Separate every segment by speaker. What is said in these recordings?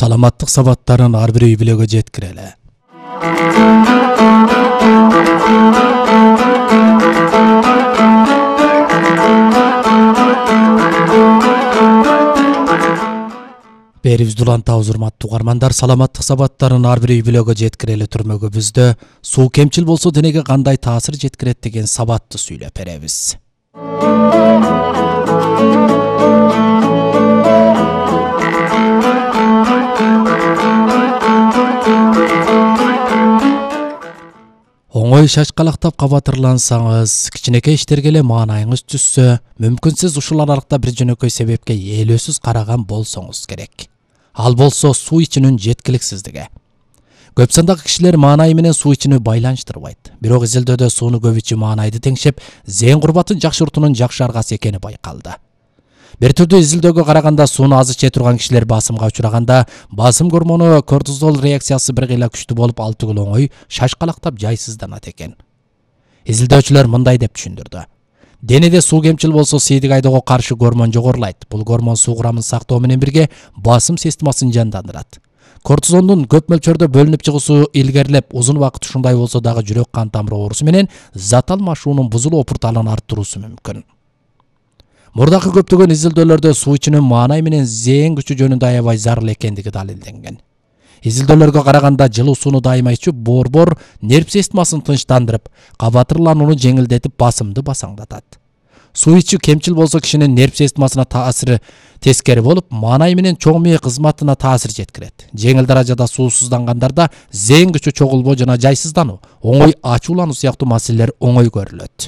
Speaker 1: Саламаттык сабаттарын ар бир үй бүлөгө жеткирели. Берибиз дуланта урматтуу угармандар, саламаттык сабаттарын ар бир үй бүлөгө жеткирели түрмөгүбүздө суу кемчил болсо денеге кандай таасир жеткирет деген сабатты сүйлөп беребиз. Оңой шашкалактап кабатырлансаңыз, кичинекей иштерге эле маанайыңыз түшсө, мүмкүн сиз ушул аралыкта бир жөнөкөй себепке ээлөөсүз караган болсоңуз керек. Ал болсо суу ичүүнүн жеткиликсиздиги. Көп сандагы кишилер маанай менен суу ичүүнү байланыштырбайт. Бирок изилдөөдө сууну көп ичүү маанайды теңшеп, зээн курбатын жакшыртуунун жакшы аргасы экени байкалды. Бир түрдүү изилдөөгө караганда сууну аз иче турган кишилер басымга учураганда, басым гормону кортизол реакциясы бир кыйла күчтүү болуп, ал түгүл оңой шашкалактап жайсызданат экен. Изилдөөчүлөр мындай деп түшүндүрдү. Денеде суу кемчил болсо сийдик айдоого каршы гормон жогорулайт. Бул гормон суу курамын сактоо менен бирге басым системасын жандандырат. Кортизондун көп мөлчөрдө бөлүнүп чыгуусу илгерилеп, узун убакыт ушундай болсо дагы жүрөк кан тамыр оорусу менен зат алмашуунун бузулуу опурталын арттыруусу мүмкүн. Мурдакы көптөгөн изилдөөлөрдө суу ичүүнүн маанай менен зээн күчү жөнүндө аябай зарыл экендиги далилденген. Изилдөөлөргө караганда жылуу сууну дайыма ичүү борбор нерв системасын тынчтандырып, кабатырланууну жеңилдетип, басымды басаңдатат. Суу ичүү кемчил болсо кишинин нерв системасына таасири тескери болуп, маанай менен чоң мээ кызматына таасир жеткирет. Жеңил даражада суусуздангандарда зээн күчү чогулбоо жана жайсыздануу, оңой ачуулануу сыяктуу маселелер оңой көрүлөт.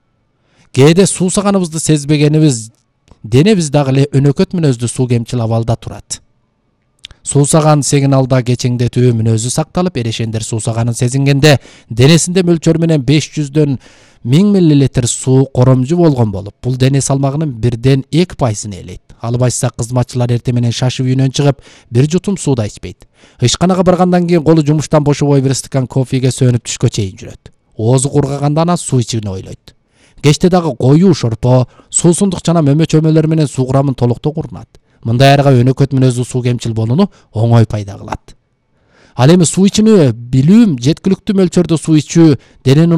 Speaker 1: Кээде суусаганыбызды сезбегенибиз, денебиз дагы эле өнөкөт мүнөздүү суу кемчил абалда турат. Суусаган сигналда кечеңдетүү мүнөзү сакталып, эрешендер суусаганын сезингенде денесинде мөлчөр менен 500дөн 1000 мл суу коромжу болгон болуп, бул дене салмагынын 1-2% ээлейт. Албайса кызматчылар эртең менен шашып үйүнөн чыгып, бир жутум суу да ичпейт. Ишканага баргандан кийин колу жумуштан бошобой бир стакан кофеге сөнүп түшкө чейин жүрөт. Оозу кургаганда анан суу ичүүнү ойлойт. Кечте дагы коюу, шорпо, суусундук жана мөмө чөмөлөр менен суу курамын толуктоо курунат. Мындай арга өнөкөт мүнөздүү суу кемчил болууну оңой пайда кылат. Ал эми суу ичүүнү билүүм, жеткиликтүү мөлчөрдө суу ичүү дененин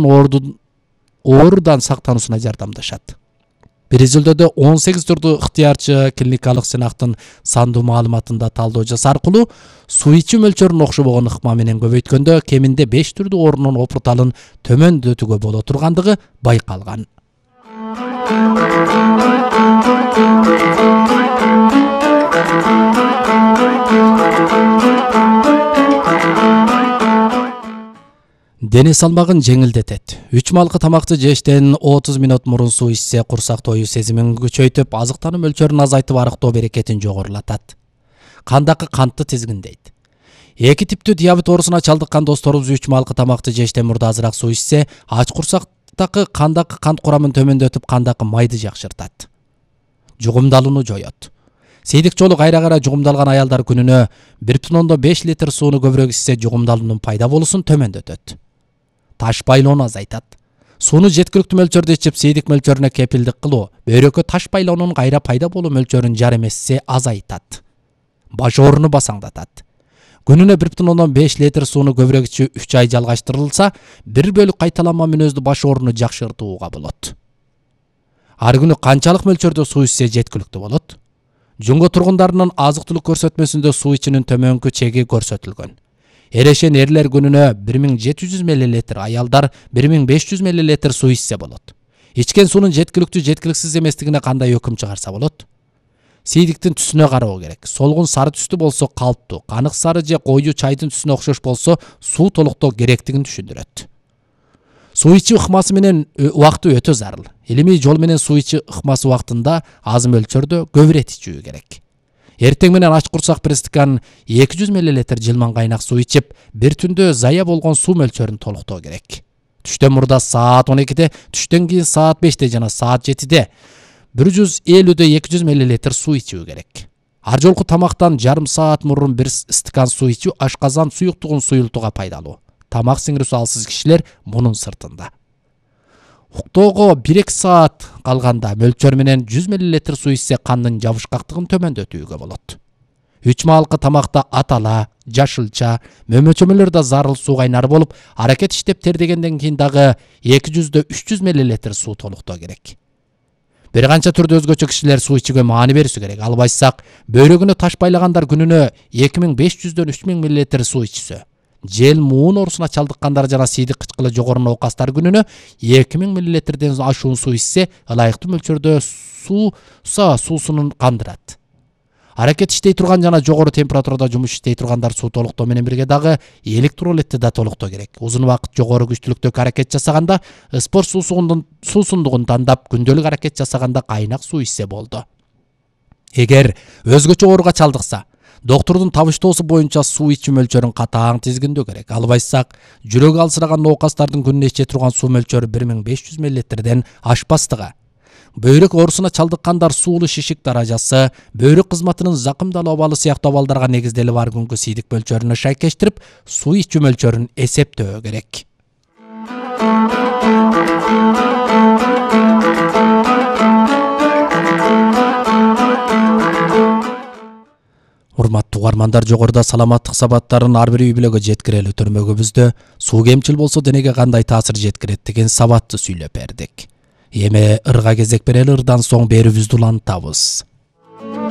Speaker 1: оорудан сактануусуна жардамдашат. Бир изилдөөдө 18 түрдүү ыктыярчы клиникалык сынактын сандуу маалыматында талдоо жасаа аркылуу суу ичүү мөлчөрүн окшобогон ыкма менен көбөйткөндө кеминде 5 түрдүү оорунун опурталын төмөндөтүүгө боло тургандыгы байкалган. Дене салмагын жеңилдетет. 3 малкы тамакты жештен 30 мүнөт мурун суу ичсе, курсак тоюу сезимин күчөйтүп, азыктануу мөлчөрүн азайтып, арыктоо берекетин жогорулатат. Кандагы кантты тизгиндейт. 2 типтүү диабет оорусуна чалдыккан досторубуз 3 малкы тамакты жештен мурда азыраак суу ичсе, ач курсактагы кандагы кант курамын төмөндөтүп, кандагы майды жакшыртат. Жугумдалууну жоёт. Сейдик жолу кайра-кайра жугумдалган аялдар күнүнө 1,5 литр сууну көбүрөөк ичсе, жугумдалуунун пайда болуусун төмөндөтөт. Таш байлоону азайтат. Сууну жеткиликтүү мөлчөрдө ичип, сейдик мөлчөрүнө кепилдик кылуу, бөйрөккө таш байлоонун кайра пайда болуу мөлчөрүн жарым эсе азайтат. Баш ооруну басаңдатат. Күнүнө 1,5 литр сууну көбүрөөк ичүү 3 ай жалгаштырылса, 1 бөлүк кайталанма мүнөздүү баш ооруну жакшыртууга болот. Ар күнү канчалык мөлчөрдө суу ичсе жеткиликтүү болот? Жунго тургундарынын азык-түлүк көрсөтмөсүндө суу ичүүнүн төмөнкү чеги көрсөтүлгөн. Эрешен эрлер күнүнө 1700 мл, аялдар 1500 мл суу ичсе болот. Ичкен суунун жеткиликтүү, жеткиликсиз эместигине кандай өкүм чыгарса болот? Сейдиктин түсүнө кароо керек. Солгун сары түстүү болсо калптуу, канык сары же коюу чайдын түсүнө окшош болсо суу толуктоо керектигин түшүндүрөт. Суу ичүү ыкмасы менен убакты өтө зарыл. Илимий жол менен суу ичүү ыкмасы убактында аз мөлчөрдө көбүрөөк ичүү керек. Эртең менен ач курсак бир стакан 200 мл жылман кайнак суу ичип, бир түндө зая болгон суу мөлчөрүн толуктоо керек. Түштөн мурда саат 12-де, түштөн кийин саат 5-те жана саат 7-де 150-200 мл суу ичүү керек. Ар жолку тамактан жарым саат мурун бир стакан суу ичүү ашказан суюктугун суюлтууга пайдалуу. Тамак сиңирүүсү алсыз кишилер мунун сыртында. Уктоого 1-2 саат калганда мөлчөр менен 100 мл суу ичсе, кандын жабышкактыгын төмөндөтүүгө болот. 3 маалкы тамакта атала, жашылча, мөмөчөмөлөр да зарыл суу кайнар болуп, аракет иштеп тердегенден кийин дагы 200-300 мл суу толуктоо керек. Бир канча түрдө өзгөчө кишилер суу ичүүгө маани бериши керек. Албайсак, бөйрөгүнө таш байлагандар күнүнө 2500-3000 мл суу ичсе, жел муун оорусуна чалдыккандар жана сийдик кычкылы жогору науқастар күнүнө 2000 мл ашуун суу ичсе, ылайыктуу мөлчөрдө суусунун кандырат. Аракет иштей турган жана жогору температурада жумуш иштей тургандар суу толуктоо менен бирге дагы электролитти да толуктоо керек. Узун убакыт жогору күчтүүлүктөгү аракет жасаганда спор суусундугун тандап, күндөлүк аракет жасаганда кайнак суу ичсе болду. Эгер өзгөчө ооруга чалдыкса, доктурдун табыштоосу боюнча суу ичүү мөлчөрүн катаң тизгиндөө керек. Албайсак, жүрөгү алсыраган науқастардын күнүнө иче турган суу мөлчөрү 1500 мл ашпастыгы. Бөйрөк оорусуна чалдыккандар суулуу шишик даражасы, бөйрөк кызматынын закымдалуу абалы сыяктуу абалдарга негизделип бар күнгү сийдик мөлчөрүнө шайкештирип, суу ичүү мөлчөрүн эсептөө керек. Урматтуу угармандар, жогоруда саламаттык сабаттарын ар бир үй бүлөгө жеткирелүү төрмөгүбүздө суу кемчил болсо денеге кандай таасир жеткирет деген сабатты сүйлөп бердик. Эми ырга кезек берели, ырдан соң берүүбүздү улантабыз.